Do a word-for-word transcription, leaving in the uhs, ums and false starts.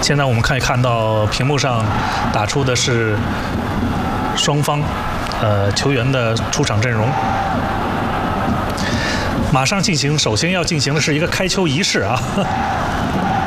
现在我们可以看到屏幕上打出的是双方呃球员的出场阵容。马上进行，首先要进行的是一个开球仪式啊。